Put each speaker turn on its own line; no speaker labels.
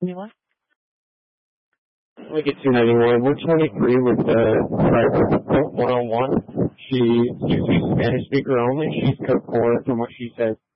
You what?
We get 291. We're 23 with driver 101. She seems to be Spanish speaker only. She's code 4 from what she said.